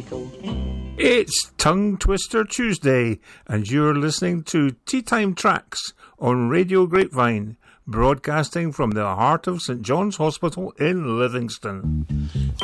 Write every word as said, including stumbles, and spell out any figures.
magical. It's Tongue Twister Tuesday, and you're listening to Tea Time Tracks on Radio Grapevine, broadcasting from the heart of St John's Hospital in Livingston.